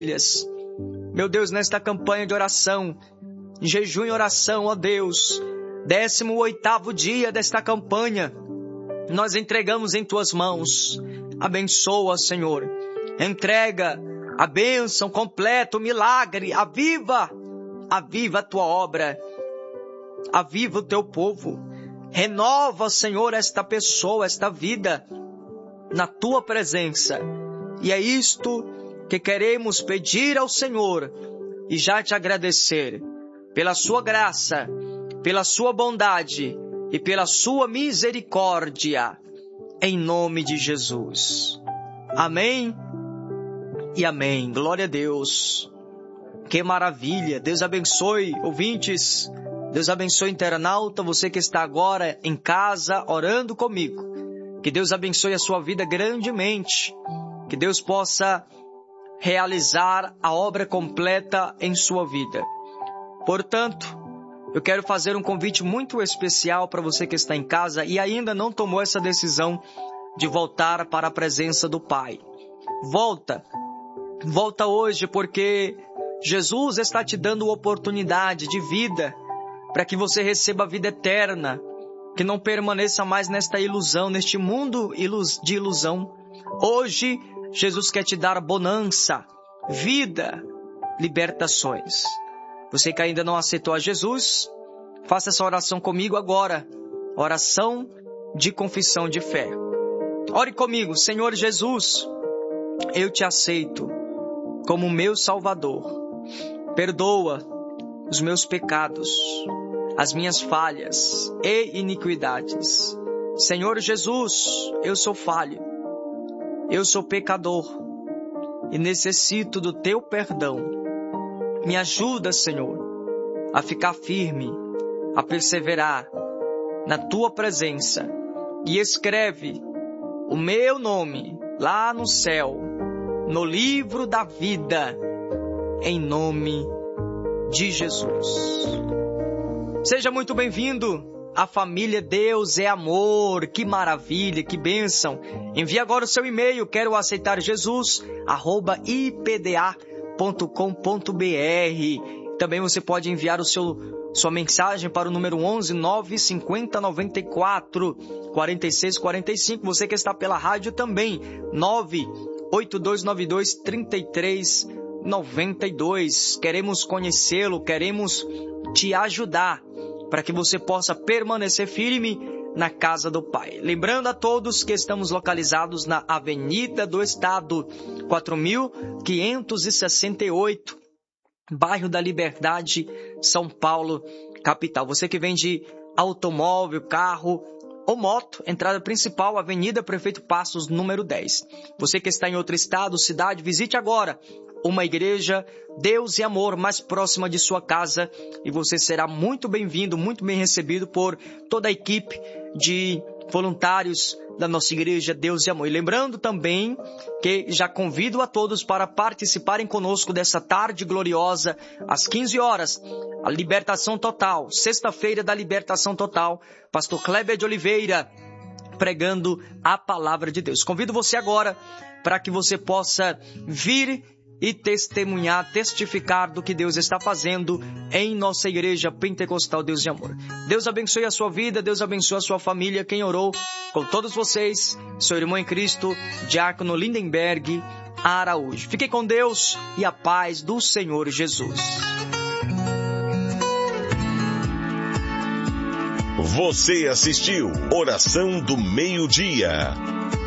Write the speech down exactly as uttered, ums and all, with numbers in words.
Meu Deus, nesta campanha de oração, jejum e oração, ó Deus, décimo oitavo dia desta campanha, nós entregamos em Tuas mãos. Abençoa, Senhor. Entrega a bênção completa, o milagre. Aviva, aviva a Tua obra. Aviva o Teu povo. Renova, Senhor, esta pessoa, esta vida, na Tua presença. E é isto que queremos pedir ao Senhor e já te agradecer pela Sua graça, pela Sua bondade e pela Sua misericórdia, em nome de Jesus. Amém e amém. Glória a Deus. Que maravilha. Deus abençoe, ouvintes. Deus abençoe, internauta, você que está agora em casa orando comigo. Que Deus abençoe a sua vida grandemente. Que Deus possa realizar a obra completa em sua vida. Portanto, eu quero fazer um convite muito especial para você que está em casa e ainda não tomou essa decisão de voltar para a presença do Pai. Volta, volta hoje, porque Jesus está te dando oportunidade de vida para que você receba a vida eterna, que não permaneça mais nesta ilusão, neste mundo de ilusão. Hoje, Jesus quer te dar bonança, vida, libertações. Você que ainda não aceitou a Jesus, faça essa oração comigo agora. Oração de confissão de fé. Ore comigo. Senhor Jesus, eu te aceito como meu Salvador. Perdoa os meus pecados, as minhas falhas e iniquidades. Senhor Jesus, eu sou falho. Eu sou pecador e necessito do Teu perdão. Me ajuda, Senhor, a ficar firme, a perseverar na Tua presença e escreve o meu nome lá no céu, no livro da vida, em nome de Jesus. Seja muito bem-vindo. A família Deus é amor, que maravilha, que bênção. Envie agora o seu e-mail, quero aceitar Jesus, arroba i p d a ponto com ponto b r. Também você pode enviar o seu, sua mensagem para o número onze, nove cinco zero, nove quatro, quatro seis quatro cinco. Você que está pela rádio também, nove oito dois nove dois, três três nove dois. Queremos conhecê-lo, queremos te ajudar, para que você possa permanecer firme na casa do Pai. Lembrando a todos que estamos localizados na Avenida do Estado, quatro mil quinhentos e sessenta e oito, bairro da Liberdade, São Paulo, capital. Você que vende automóvel, carro ou moto, entrada principal, Avenida Prefeito Passos, número dez. Você que está em outro estado, cidade, visite agora uma igreja Deus e Amor mais próxima de sua casa e você será muito bem-vindo, muito bem recebido por toda a equipe de voluntários da nossa igreja Deus e Amor. E lembrando também que já convido a todos para participarem conosco dessa tarde gloriosa, às quinze horas, a Libertação Total, sexta-feira da Libertação Total, Pastor Kleber de Oliveira, pregando a palavra de Deus. Convido você agora para que você possa vir e testemunhar, testificar do que Deus está fazendo em nossa igreja pentecostal Deus de Amor. Deus abençoe a sua vida, Deus abençoe a sua família. Quem orou com todos vocês, seu irmão em Cristo, Diácono Lindenberg Araújo. Fique com Deus e a paz do Senhor Jesus. Você assistiu Oração do Meio-Dia.